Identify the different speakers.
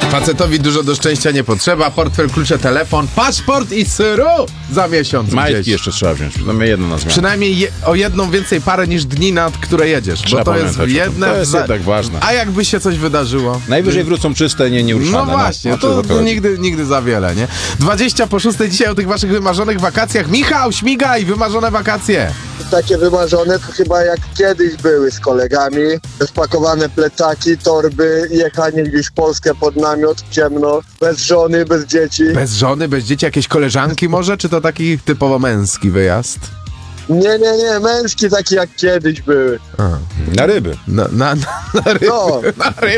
Speaker 1: Facetowi dużo do szczęścia nie potrzeba. Portfel, klucze, telefon, paszport i syru za miesiąc.
Speaker 2: Majtki
Speaker 1: gdzieś.
Speaker 2: jeszcze trzeba wziąć. To mnie jedno na zmianę.
Speaker 1: Przynajmniej o jedną więcej parę niż dni, nad które jedziesz.
Speaker 2: Trzeba
Speaker 1: bo to jest
Speaker 2: pamiętać o tym.
Speaker 1: jedne...
Speaker 2: To jest jednak ważne.
Speaker 1: A jakby się coś wydarzyło?
Speaker 2: Najwyżej wrócą czyste, nieruszane.
Speaker 1: No właśnie, to nigdy za wiele, nie? 20:06 dzisiaj o tych waszych wymarzonych wakacjach. Michał, śmigaj, wymarzone wakacje.
Speaker 3: Takie wymarzone to chyba jak kiedyś były z kolegami. Spakowane plecaki, torby, jechanie gdzieś w Polskę pod namiot, ciemno, bez żony, bez dzieci.
Speaker 1: Bez żony, bez dzieci, jakieś koleżanki może? Czy to taki typowo męski wyjazd?
Speaker 3: Nie, męski takie jak kiedyś były.
Speaker 2: Na ryby.
Speaker 1: Na ryby.
Speaker 3: No.
Speaker 1: Na ryby.